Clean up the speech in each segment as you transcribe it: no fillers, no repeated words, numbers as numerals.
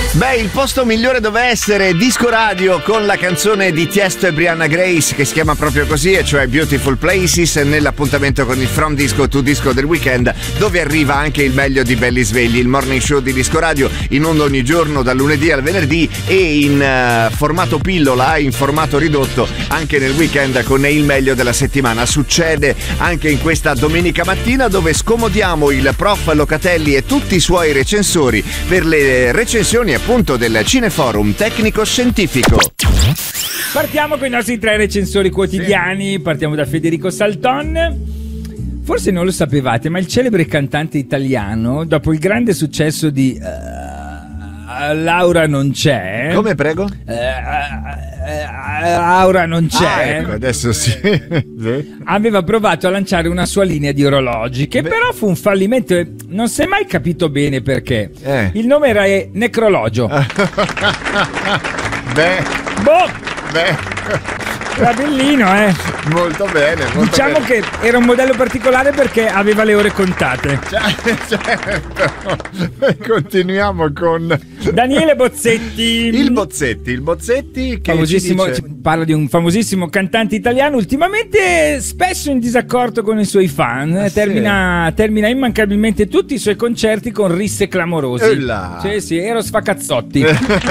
Beh, il posto migliore dove essere, Disco Radio con la canzone di Tiesto e Brianna Grace che si chiama proprio così, e cioè Beautiful Places, nell'appuntamento con il From Disco to Disco del weekend, dove arriva anche il meglio di Belli Svegli, il morning show di Disco Radio, in onda ogni giorno dal lunedì al venerdì e in formato pillola, in formato ridotto anche nel weekend con il meglio della settimana. Succede anche in questa domenica mattina, dove scomodiamo il prof Locatelli e tutti i suoi recensori per le recensioni appunto del Cineforum tecnico scientifico. Partiamo con i nostri 3 recensori quotidiani. Sì. Partiamo da Federico Salton. Forse non lo sapevate, ma il celebre cantante italiano, dopo il grande successo di Laura non c'è. Come, prego? Laura non c'è. Ecco, adesso sì. Aveva provato a lanciare una sua linea di orologi, che però fu un fallimento. Non si è mai capito bene perché. Il nome era Necrologio. Beh. Era bellino, Molto bene. Diciamo che era un modello particolare perché aveva le ore contate. Certo. Continuiamo con Daniele Bozzetti. Il Bozzetti che famosissimo, ci dice... parla di un famosissimo cantante italiano, ultimamente spesso in disaccordo con i suoi fan. Termina immancabilmente tutti i suoi concerti con risse clamorosi. Sì, ero sfacazzotti.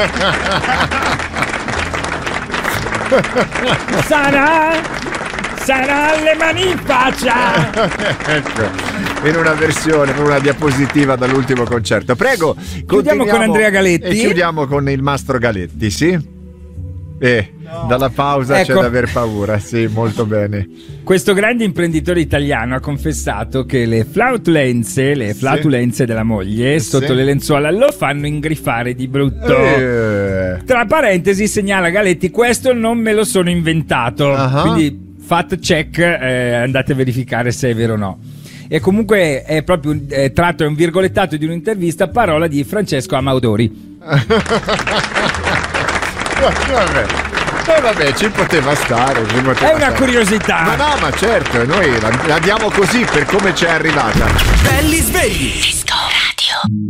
Sarà le mani in faccia. Ecco, in una versione, con una diapositiva dall'ultimo concerto. Prego, chiudiamo con Andrea Galetti. E chiudiamo con il Mastro Galetti, sì? Dalla pausa c'è da aver paura, sì, molto bene. Questo grande imprenditore italiano ha confessato che le flautulenze della moglie sotto le lenzuola lo fanno ingrifare di brutto. Tra parentesi segnala Galetti: questo non me lo sono inventato. Quindi fact check, andate a verificare se è vero o no. E comunque è proprio tratto, è un virgolettato di un'intervista a parola di Francesco Amaudori. Vabbè, ci poteva stare. È una curiosità. Ma certo, noi la diamo così per come ci è arrivata. Belli svegli. Disco Radio.